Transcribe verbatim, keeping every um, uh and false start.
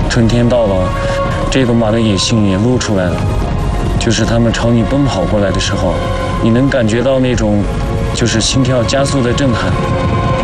春天到了，这个马的野性也露出来了，就是他们朝你奔跑过来的时候，你能感觉到那种就是心跳加速的震撼。